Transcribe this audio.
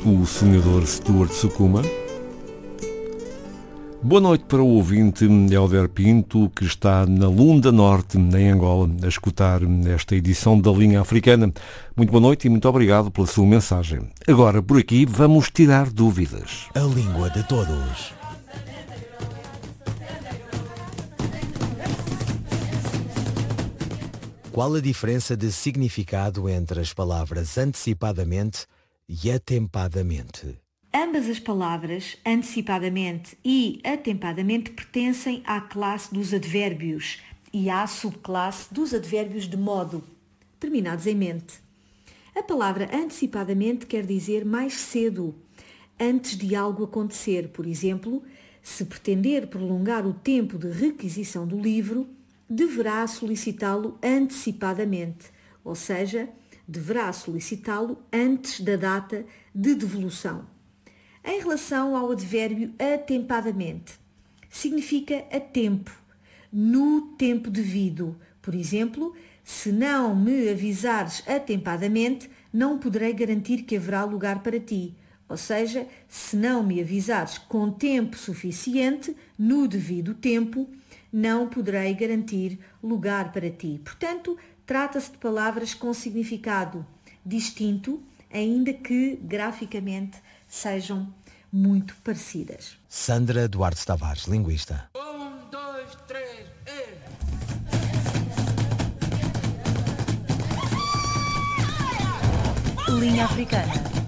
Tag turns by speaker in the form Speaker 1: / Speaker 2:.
Speaker 1: o sonhador Stuart Sukuma. Boa noite para o ouvinte Helder Pinto, que está na Lunda Norte, em Angola, a escutar esta edição da Linha Africana. Muito boa noite e muito obrigado pela sua mensagem. Agora, por aqui, vamos tirar dúvidas.
Speaker 2: A língua de todos. Qual a diferença de significado entre as palavras antecipadamente e atempadamente?
Speaker 3: Ambas as palavras, antecipadamente e atempadamente, pertencem à classe dos advérbios e à subclasse dos advérbios de modo, terminados em mente. A palavra antecipadamente quer dizer mais cedo, antes de algo acontecer. Por exemplo, se pretender prolongar o tempo de requisição do livro, deverá solicitá-lo antecipadamente, ou seja, deverá solicitá-lo antes da data de devolução. Em relação ao advérbio atempadamente, significa a tempo, no tempo devido. Por exemplo, se não me avisares atempadamente, não poderei garantir que haverá lugar para ti. Ou seja, se não me avisares com tempo suficiente, no devido tempo, não poderei garantir lugar para ti. Portanto, trata-se de palavras com significado distinto, ainda que graficamente sejam muito parecidas.
Speaker 2: Sandra Duarte Tavares, linguista.
Speaker 4: 1, 2, 3,
Speaker 5: Linha Africana.